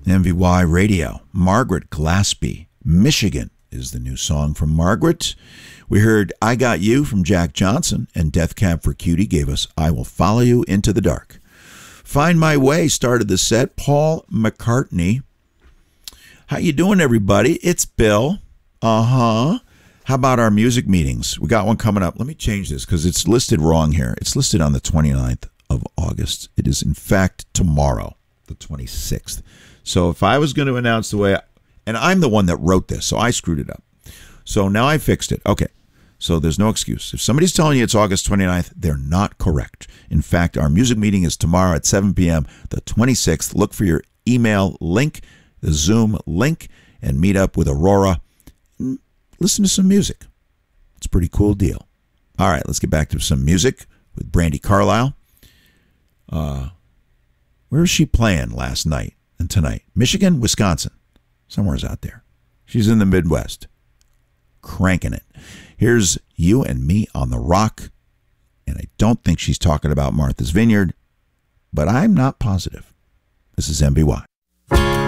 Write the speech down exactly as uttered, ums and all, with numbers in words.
M V Y Radio. Margaret Glaspie, Michigan is the new song from Margaret. We heard I Got You from Jack Johnson, and Death Cab for Cutie gave us I Will Follow You Into the Dark. Find My Way started the set. Paul McCartney. How you doing, everybody? It's Bill. Uh-huh. How about our music meetings? We got one coming up. Let me change this because it's listed wrong here. It's listed on the twenty-ninth of August. It is, in fact, tomorrow, the twenty-sixth. So if I was going to announce the way, I, and I'm the one that wrote this, so I screwed it up. So now I fixed it. Okay. So there's no excuse. If somebody's telling you it's August twenty-ninth, they're not correct. In fact, our music meeting is tomorrow at seven p.m., the twenty-sixth. Look for your email link, the Zoom link, and meet up with Aurora. Listen to some music. It's a pretty cool deal. All right, let's get back to some music with Brandi Carlile. Uh, where was she playing last night and tonight? Michigan, Wisconsin. Somewhere's out there. She's in the Midwest. Cranking it. Here's You and Me on the Rock. And I don't think she's talking about Martha's Vineyard, but I'm not positive. This is M B Y.